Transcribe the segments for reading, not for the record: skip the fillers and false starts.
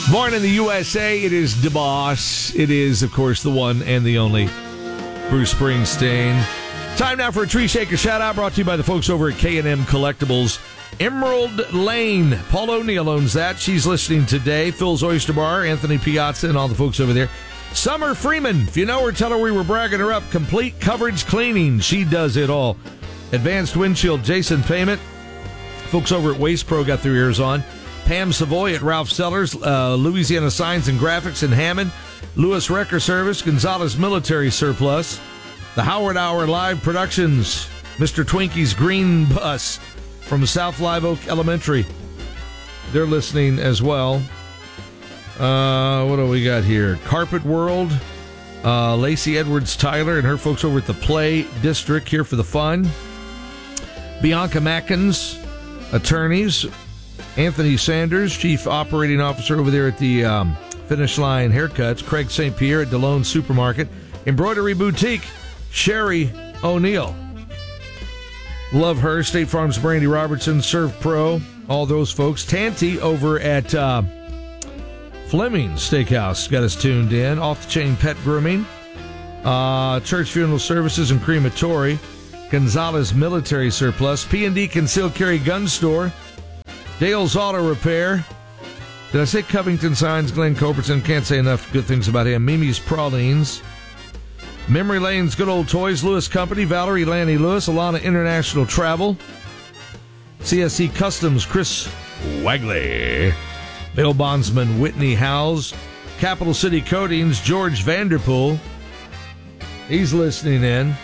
Born in the USA, it is DeBoss. It is, of course, the one and the only Bruce Springsteen. Time now for a Tree Shaker shout-out brought to you by the folks over at K&M Collectibles. Emerald Lane. Paul O'Neill owns that. She's listening today. Phil's Oyster Bar, Anthony Piazza, and all the folks over there. Summer Freeman. If you know her, tell her we were bragging her up. Complete Coverage Cleaning. She does it all. Advanced Windshield, Jason Payment. Folks over at Waste Pro got their ears on. Pam Savoy at Ralph Sellers. Louisiana Signs and Graphics in Hammond. Lewis Wrecker Service. Gonzalez Military Surplus. The Howard Hour Live Productions. Mr. Twinkie's Green Bus from South Live Oak Elementary. They're listening as well. What do we got here? Carpet World. Lacey Edwards Tyler and her folks over at the Play District here for the fun. Bianca Mackins, attorneys. Anthony Sanders, Chief Operating Officer over there at the Finish Line Haircuts. Craig St. Pierre at DeLone Supermarket. Embroidery Boutique, Sherry O'Neill. Love her. State Farm's Brandy Robertson, Serve Pro, all those folks. Tanty over at Fleming's Steakhouse got us tuned in. Off the Chain Pet Grooming. Church Funeral Services and Crematory. Gonzalez Military Surplus. P&D Concealed Carry Gun Store. Dale's Auto Repair. Did I say Covington Signs? Glenn Culbertson. Can't say enough good things about him. Mimi's Pralines. Memory Lane's Good Old Toys. Lewis Company. Valerie Lanny Lewis. Alana International Travel. CSC Customs. Chris Wagley. Bill Bondsman, Whitney Howes. Capital City Coatings, George Vanderpool. He's listening in.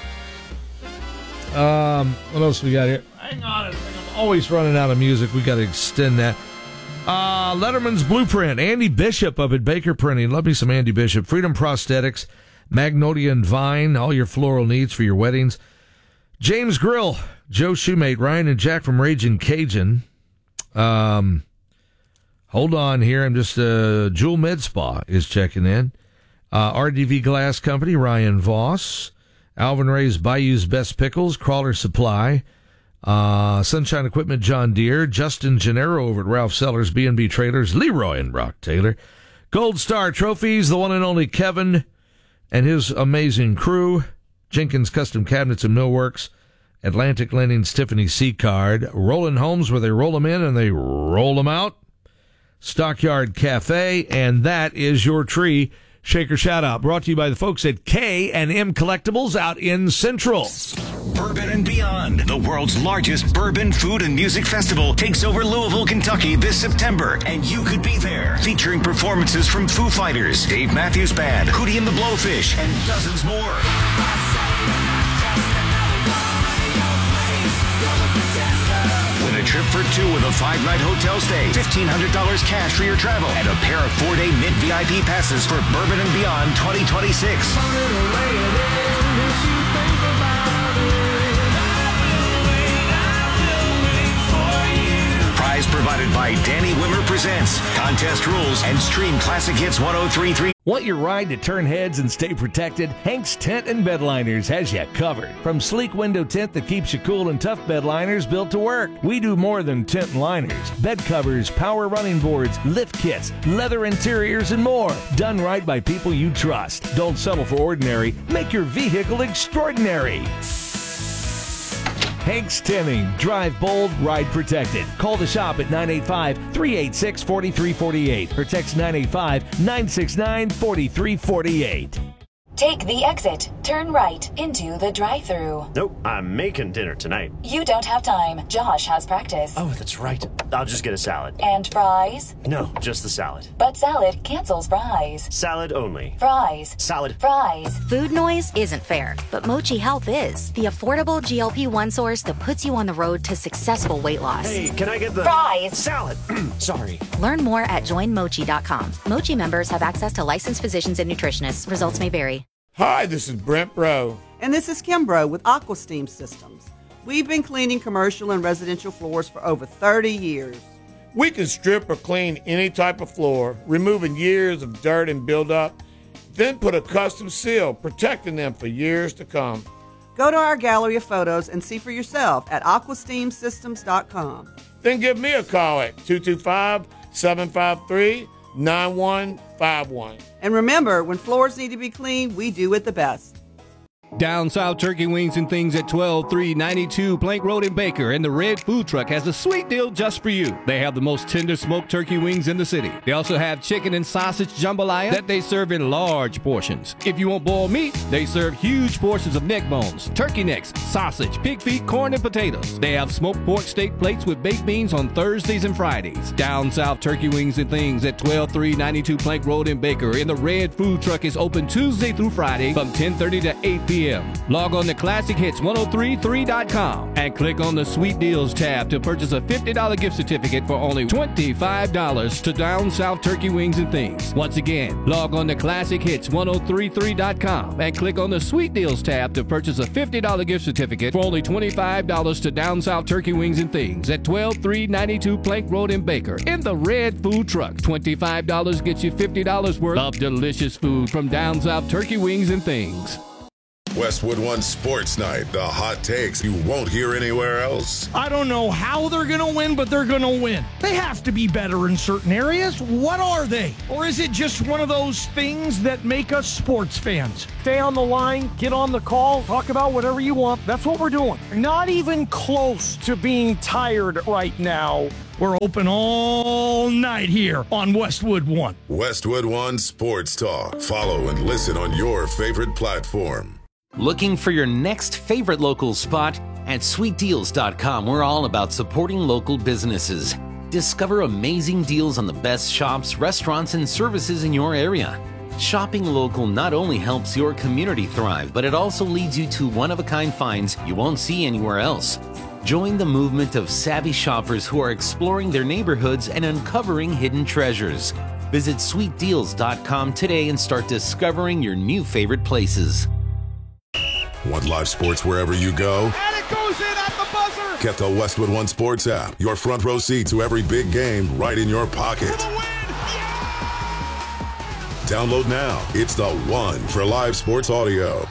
What else we got here? Hang on a second. I'm always running out of music. We got to extend that. Letterman's Blueprint. Andy Bishop up at Baker Printing. Love me some Andy Bishop. Freedom Prosthetics. Magnolia and Vine. All your floral needs for your weddings. James Grill. Joe Shoemate. Ryan and Jack from Raging Cajun. Hold on here. I'm just, Jewel Med Spa is checking in. RDV Glass Company, Ryan Voss. Alvin Ray's Bayou's Best Pickles, Crawler Supply. Sunshine Equipment, John Deere. Justin Gennaro over at Ralph Sellers, B&B Trailers. Leroy and Brock Taylor. Gold Star Trophies, the one and only Kevin and his amazing crew. Jenkins Custom Cabinets and Millworks. Atlantic Lending's Tiffany Seacard. Roland Homes, where they roll them in and they roll them out. Stockyard Cafe, and that is your Tree Shaker Shout-Out, brought to you by the folks at K&M Collectibles out in Central. Bourbon and Beyond, the world's largest bourbon, food, and music festival, takes over Louisville, Kentucky this September, and you could be there. Featuring performances from Foo Fighters, Dave Matthews Band, Hootie and the Blowfish, and dozens more. A trip for two with a 5-night hotel stay, $1,500 cash for your travel, and a pair of 4-day Mint VIP passes for Bourbon and Beyond 2026. Prize provided by Danny Wimmer Presents. Contest rules and stream Classic Hits 103.3. Want your ride to turn heads and stay protected? Hank's Tent and Bedliners has you covered. From sleek window tint that keeps you cool and tough bedliners built to work. We do more than tent and liners. Bed covers, power running boards, lift kits, leather interiors, and more. Done right by people you trust. Don't settle for ordinary. Make your vehicle extraordinary. Hank's Tinning. Drive bold, ride protected. Call the shop at 985-386-4348 or text 985-969-4348. Take the exit. Turn right into the drive-thru. Nope, I'm making dinner tonight. You don't have time. Josh has practice. Oh, that's right. I'll just get a salad. And fries? No, just the salad. But salad cancels fries. Salad only. Fries. Salad. Fries. Food noise isn't fair, but Mochi Health is. The affordable GLP-1 source that puts you on the road to successful weight loss. Hey, can I get the... Fries. Salad. Sorry. Learn more at joinmochi.com. Mochi members have access to licensed physicians and nutritionists. Results may vary. Hi, this is Brent Bro. And this is Kim Bro with AquaSteam Systems. We've been cleaning commercial and residential floors for over 30 years. We can strip or clean any type of floor, removing years of dirt and buildup, then put a custom seal, protecting them for years to come. Go to our gallery of photos and see for yourself at aquasteamsystems.com. Then give me a call at 225-753-0000. 9151. And remember, when floors need to be cleaned, we do it the best. Down South Turkey Wings and Things at 12392 Plank Road in Baker, and the Red Food Truck has a sweet deal just for you. They have the most tender smoked turkey wings in the city. They also have chicken and sausage jambalaya that they serve in large portions. If you want boiled meat, they serve huge portions of neck bones, turkey necks, sausage, pig feet, corn, and potatoes. They have smoked pork steak plates with baked beans on Thursdays and Fridays. Down South Turkey Wings and Things at 12392 Plank Road in Baker, and the Red Food Truck is open Tuesday through Friday from 10:30 to 8 p.m. Log on to ClassicHits1033.com and click on the Sweet Deals tab to purchase a $50 gift certificate for only $25 to Down South Turkey Wings and Things. Once again, log on to ClassicHits1033.com and click on the Sweet Deals tab to purchase a $50 gift certificate for only $25 to Down South Turkey Wings and Things at 12392 Plank Road in Baker in the Red Food Truck. $25 gets you $50 worth of delicious food from Down South Turkey Wings and Things. Westwood One Sports Night, the hot takes you won't hear anywhere else. I don't know how they're going to win, but they're going to win. They have to be better in certain areas. What are they? Or is it just one of those things that make us sports fans? Stay on the line, get on the call, talk about whatever you want. That's what we're doing. Not even close to being tired right now. We're open all night here on Westwood One. Westwood One Sports Talk. Follow and listen on your favorite platform. Looking for your next favorite local spot? At sweetdeals.com, we're all about supporting local businesses. Discover amazing deals on the best shops, restaurants, and services in your area. Shopping local not only helps your community thrive, but it also leads you to one-of-a-kind finds you won't see anywhere else. Join the movement of savvy shoppers who are exploring their neighborhoods and uncovering hidden treasures. Visit sweetdeals.com today and start discovering your new favorite places. Want live sports wherever you go? And it goes in at the buzzer! Get the Westwood One Sports app. Your front row seat to every big game right in your pocket. Download now. It's the one for live sports audio.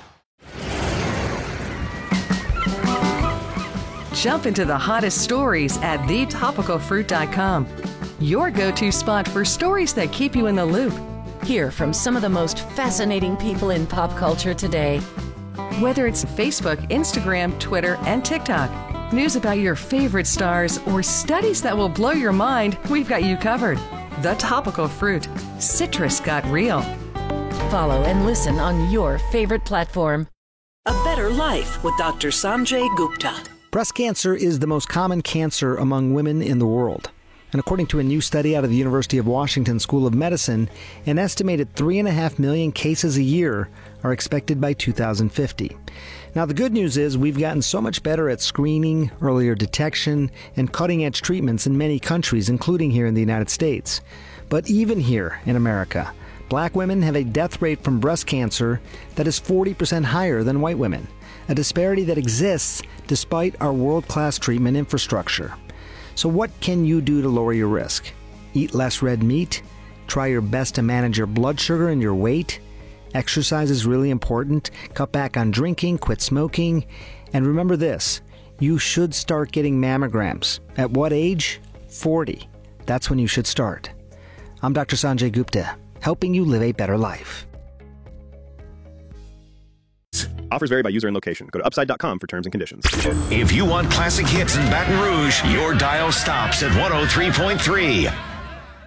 Jump into the hottest stories at thetopicalfruit.com. Your go-to spot for stories that keep you in the loop. Hear from some of the most fascinating people in pop culture today. Whether it's Facebook, Instagram, Twitter, and TikTok, news about your favorite stars, or studies that will blow your mind, we've got you covered. The Topical Fruit. Citrus got real. Follow and listen on your favorite platform. A Better Life with Dr. Sanjay Gupta. Breast cancer is the most common cancer among women in the world. And according to a new study out of the University of Washington School of Medicine, an estimated 3.5 million cases a year are expected by 2050. Now, the good news is we've gotten so much better at screening, earlier detection, and cutting-edge treatments in many countries, including here in the United States. But even here in America, black women have a death rate from breast cancer that is 40% higher than white women, a disparity that exists despite our world-class treatment infrastructure. So what can you do to lower your risk? Eat less red meat? Try your best to manage your blood sugar and your weight? Exercise is really important. Cut back on drinking, quit smoking. And remember this, you should start getting mammograms. At what age? 40. That's when you should start. I'm Dr. Sanjay Gupta, helping you live a better life. Offers vary by user and location. Go to upside.com for terms and conditions. If you want classic hits in Baton Rouge, your dial stops at 103.3.